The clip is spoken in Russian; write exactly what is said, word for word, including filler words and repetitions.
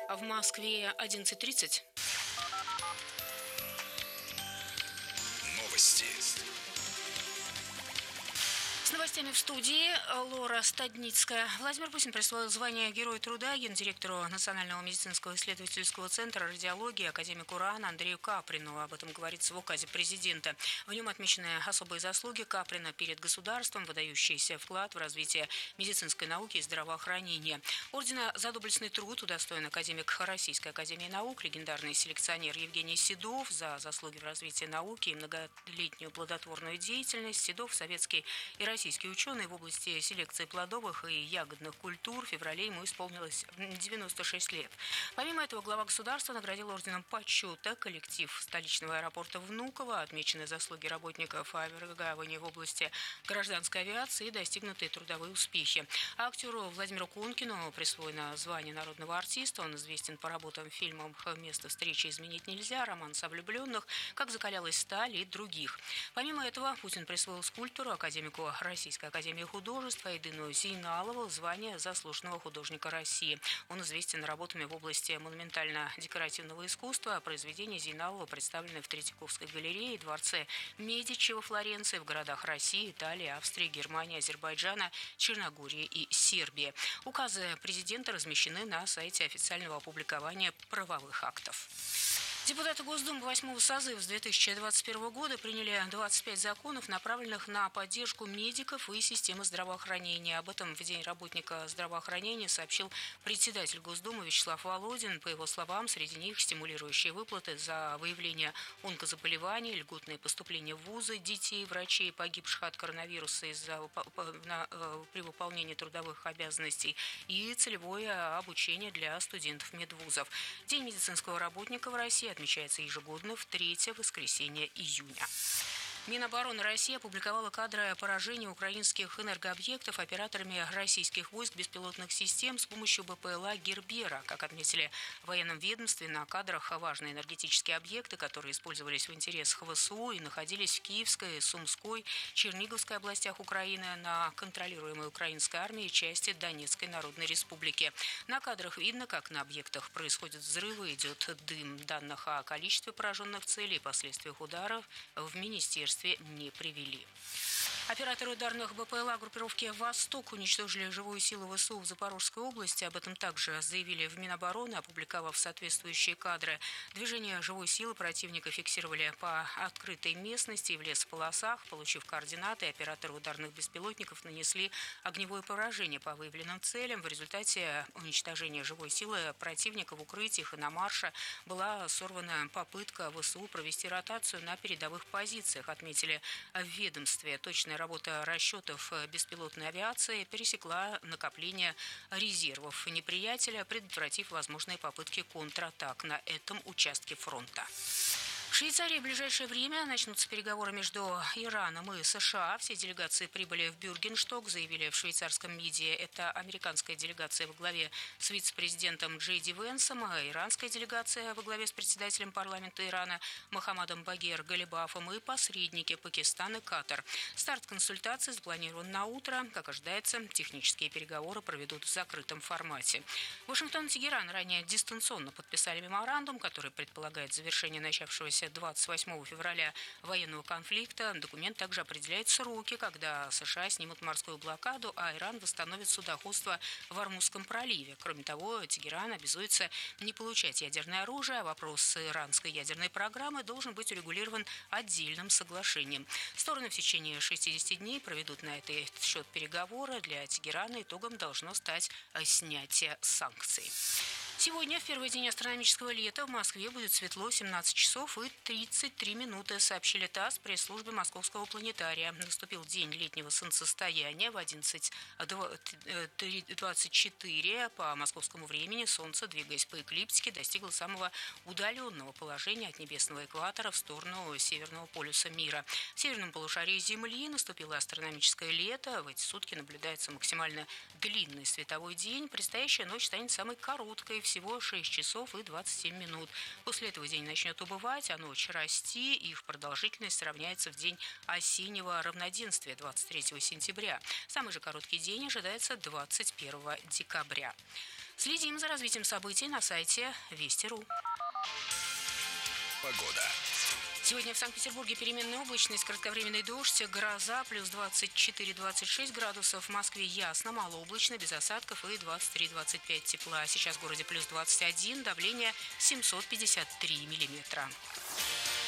А в Москве одиннадцать тридцать. Новости. С новостями в студии Лора Стадницкая. Владимир Путин присвоил звание Героя труда гендиректору Национального медицинского исследовательского центра радиологии академику РАН Андрею Каприну. Об этом говорится в указе президента. В нем отмечены особые заслуги Каприна перед государством, выдающийся вклад в развитие медицинской науки и здравоохранения. Ордена за доблестный труд удостоен академик Российской академии наук, легендарный селекционер Евгений Седов за заслуги в развитии науки и многолетнюю плодотворную деятельность. Седов, советский и российский ученый в области селекции плодовых и ягодных культур. В феврале ему исполнилось девяносто шесть лет. Помимо этого, глава государства наградил орденом почета коллектив столичного аэропорта Внуково, отмечены заслуги работников аэрогавани в области гражданской авиации и достигнутые трудовые успехи. А актеру Владимиру Конкину присвоено звание народного артиста. Он известен по работам в фильмах «Место встречи изменить нельзя», «Романс о влюбленных», «Как закалялась сталь» и других. Помимо этого, Путин присвоил скульптору, академику Российской академии художеств Айдыну Зейналову звание заслуженного художника России. Он известен работами в области монументально-декоративного искусства. Произведения Зейналова представлены в Третьяковской галерее, Дворце Медичи во Флоренции, в городах России, Италии, Австрии, Германии, Азербайджана, Черногории и Сербии. Указы президента размещены на сайте официального опубликования правовых актов. Депутаты Госдумы восьмого созыва с две тысячи двадцать первого года приняли двадцать пять законов, направленных на поддержку медиков и системы здравоохранения. Об этом в День работника здравоохранения сообщил председатель Госдумы Вячеслав Володин. По его словам, среди них стимулирующие выплаты за выявление онкозаболеваний, льготные поступления в вузы детей, врачей, погибших от коронавируса из-за при выполнении трудовых обязанностей, и целевое обучение для студентов медвузов. День медицинского работника в России отмечается ежегодно в третье воскресенье июня. Минобороны России опубликовала кадры поражения украинских энергообъектов операторами российских войск беспилотных систем с помощью БПЛА «Гербера». Как отметили в военном ведомстве, на кадрах важные энергетические объекты, которые использовались в интересах ВСУ и находились в Киевской, Сумской, Черниговской областях Украины, на контролируемой украинской армией части Донецкой Народной Республики. На кадрах видно, как на объектах происходят взрывы, идет дым. Данных о количестве пораженных целей и последствиях ударов в министерстве не привели. Операторы ударных БПЛА группировки «Восток» уничтожили живую силу ВСУ в Запорожской области. Об этом также заявили в Минобороны, опубликовав соответствующие кадры. Движение живой силы противника фиксировали по открытой местности и в лесополосах. Получив координаты, операторы ударных беспилотников нанесли огневое поражение по выявленным целям. В результате уничтожения живой силы противника в укрытиях и на марше была сорвана попытка ВСУ провести ротацию на передовых позициях, отметили в ведомстве. Точная работа расчетов беспилотной авиации пересекла накопление резервов неприятеля, предотвратив возможные попытки контратак на этом участке фронта. В Швейцарии в ближайшее время начнутся переговоры между Ираном и США. Все делегации прибыли в Бюргеншток, заявили в швейцарском МИДе. Это американская делегация во главе с вице-президентом Джей Ди Венсом, а иранская делегация во главе с председателем парламента Ирана Мохаммадом Багер Галибафом и посредники Пакистан и Катар. Старт консультаций запланирован на утро. Как ожидается, технические переговоры проведут в закрытом формате. Вашингтон и Тегеран ранее дистанционно подписали меморандум, который предполагает завершение начавшегося двадцать восьмого февраля военного конфликта. Документ также определяет сроки, когда США снимут морскую блокаду, а Иран восстановит судоходство в Ормузском проливе. Кроме того, Тегеран обязуется не получать ядерное оружие, а вопрос иранской ядерной программы должен быть урегулирован отдельным соглашением. Стороны в течение шестидесяти дней проведут на этот счет переговоры. Для Тегерана итогом должно стать снятие санкций. Сегодня, в первый день астрономического лета, в Москве будет светло семнадцать часов и тридцать три минуты, сообщили ТАСС пресс-службе Московского планетария. Наступил день летнего солнцестояния в одиннадцать двадцать четыре по московскому времени. Солнце, двигаясь по эклиптике, достигло самого удаленного положения от небесного экватора в сторону северного полюса мира. В северном полушарии Земли наступило астрономическое лето. В эти сутки наблюдается максимально длинный световой день. Предстоящая ночь станет самой короткой, всего шесть часов и двадцать семь минут. После этого день начнет убывать, а ночь расти. Их продолжительность равняется в день осеннего равноденствия двадцать третьего сентября. Самый же короткий день ожидается двадцать первого декабря. Следим за развитием событий на сайте Вести точка ру. Погода. Сегодня в Санкт-Петербурге переменная облачность, кратковременный дождь, гроза, плюс двадцать четыре - двадцать шесть градусов. В Москве ясно, малооблачно, без осадков и двадцать три - двадцать пять тепла. Сейчас в городе плюс двадцать один, давление семьсот пятьдесят три миллиметра.